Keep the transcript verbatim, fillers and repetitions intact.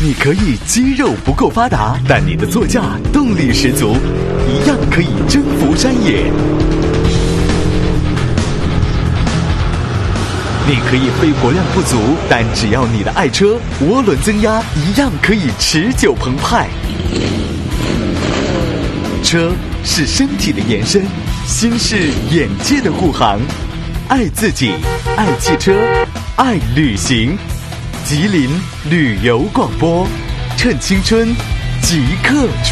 你可以肌肉不够发达，但你的座驾动力十足，一样可以征服山野。你可以肺活量不足，但只要你的爱车涡轮增压，一样可以持久澎湃。车是身体的延伸，心是眼界的护航。爱自己，爱汽车，爱旅行。吉林旅游广播，趁青春即刻出